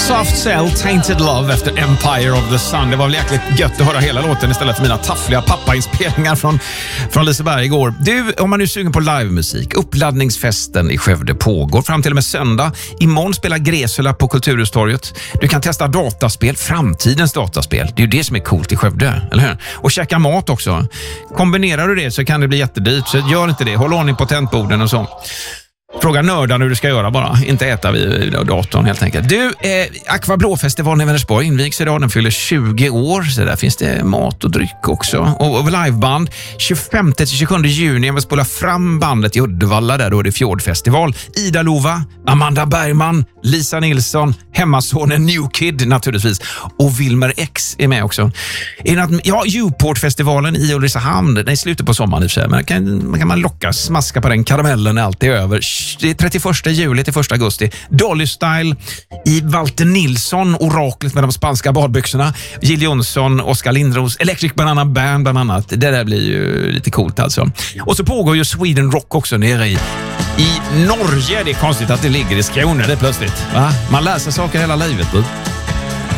Soft Cell, Tainted Love efter Empire of the Sun. Det var väl jäkligt gött att höra hela låten istället för mina taffliga pappainspelningar från Liseberg igår. Du, om man nu är sugen på livemusik, uppladdningsfesten i Skövde pågår fram till och med söndag. Imorgon spelar Gresela på Kulturhustorget. Du kan testa dataspel, framtidens dataspel. Det är ju det som är coolt i Skövde, eller hur? Och käka mat också. Kombinerar du det så kan det bli jättedyrt, så gör inte det. Håll ordning på tentborden och så. Fråga nördarna hur du ska göra bara. Inte äta vid datorn helt enkelt. Du, Aqua Blå-festivalen i Vänersborg invigs idag. Den fyller 20 år. Så där finns det mat och dryck också. Och liveband 25-27 juni. Jag vill spola fram bandet i Uddevalla där då är det Fjordfestival. Ida Lova, Amanda Bergman, Lisa Nilsson, hemmasonen New Kid naturligtvis. Och Wilmer X är med också. Ja, Uport-festivalen i Ulricehamn. Den är slutet på sommaren i och för sig. Men kan man locka, smaska på den karamellen när allt är över. Det är 31 juli till 1 augusti. Dolly Style i Walter Nilsson, oraklet med de spanska badbyxorna. Jill Johnson, Oskar Lindros, Electric Banana Band bland annat. Det där blir ju lite coolt alltså. Och så pågår ju Sweden Rock också nere i Norge. Det är konstigt att det ligger i Skåne det plötsligt. Va? Man lär sig saker hela livet.